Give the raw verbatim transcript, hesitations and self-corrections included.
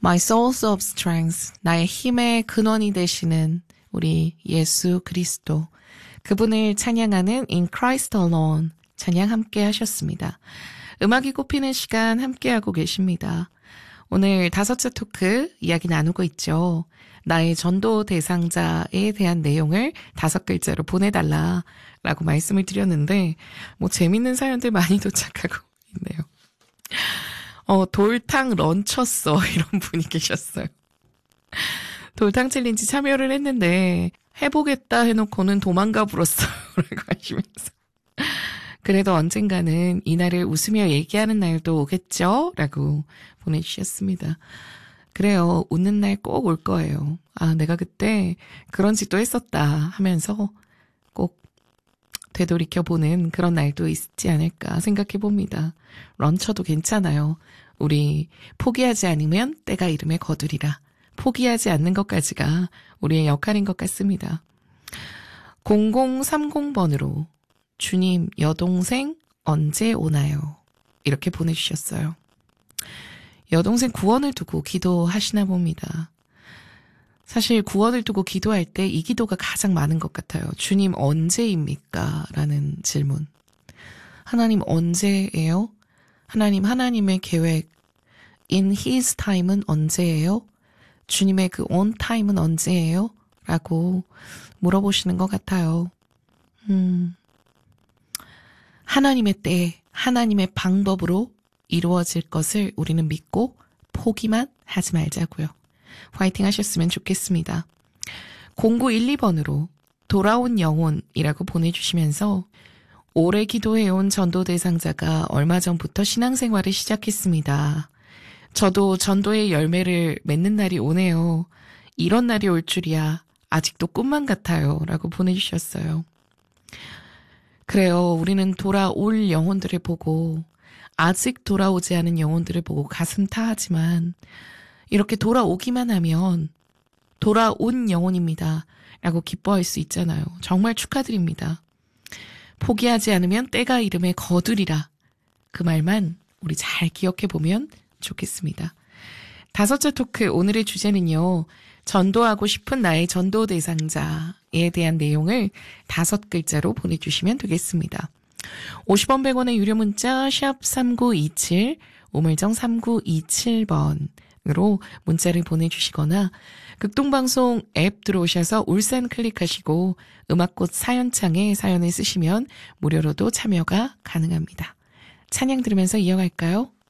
My source of strength, 나의 힘의 근원이 되시는 우리 예수 그리스도, 그분을 찬양하는 In Christ Alone 찬양 함께 하셨습니다. 음악이 꼽히는 시간 함께하고 계십니다. 오늘 다섯째 토크 이야기 나누고 있죠. 나의 전도 대상자에 대한 내용을 다섯 글자로 보내달라라고 말씀을 드렸는데 뭐 재밌는 사연들 많이 도착하고 있네요. 어, 돌탕 런쳤어 이런 분이 계셨어요. 돌탕 챌린지 참여를 했는데 해보겠다 해놓고는 도망가 불었어요 라고 하시면서 그래도 언젠가는 이날을 웃으며 얘기하는 날도 오겠죠? 라고 보내주셨습니다. 그래요. 웃는 날 꼭 올 거예요. 아, 내가 그때 그런 짓도 했었다 하면서 꼭 되돌이켜보는 그런 날도 있지 않을까 생각해 봅니다. 런처도 괜찮아요. 우리 포기하지 않으면 때가 이름에 거두리라. 포기하지 않는 것까지가 우리의 역할인 것 같습니다. 공공삼공 번으로 주님 여동생 언제 오나요? 이렇게 보내주셨어요. 여동생 구원을 두고 기도하시나 봅니다. 사실 구원을 두고 기도할 때 이 기도가 가장 많은 것 같아요. 주님 언제입니까? 라는 질문. 하나님 언제예요? 하나님 하나님의 계획 in his time은 언제예요? 주님의 그 on time은 언제예요? 라고 물어보시는 것 같아요. 음, 하나님의 때, 하나님의 방법으로 이루어질 것을 우리는 믿고 포기만 하지 말자고요. 화이팅 하셨으면 좋겠습니다. 공구일이 번으로 돌아온 영혼이라고 보내주시면서 오래 기도해온 전도 대상자가 얼마 전부터 신앙생활을 시작했습니다. 저도 전도의 열매를 맺는 날이 오네요. 이런 날이 올 줄이야. 아직도 꿈만 같아요. 라고 보내주셨어요. 그래요. 우리는 돌아올 영혼들을 보고 아직 돌아오지 않은 영혼들을 보고 가슴 타하지만 이렇게 돌아오기만 하면 돌아온 영혼입니다. 라고 기뻐할 수 있잖아요. 정말 축하드립니다. 포기하지 않으면 때가 이름에 거두리라. 그 말만 우리 잘 기억해보면 좋겠습니다. 다섯째 토크 오늘의 주제는요. 전도하고 싶은 나의 전도 대상자에 대한 내용을 다섯 글자로 보내주시면 되겠습니다. 오십 원 백 원의 유료 문자 샵 삼구이칠 우물정 삼구이칠 번으로 문자를 보내주시거나 극동방송 앱 들어오셔서 울산 클릭하시고 음악꽃 사연창에 사연을 쓰시면 무료로도 참여가 가능합니다. 찬양 들으면서 이어갈까요?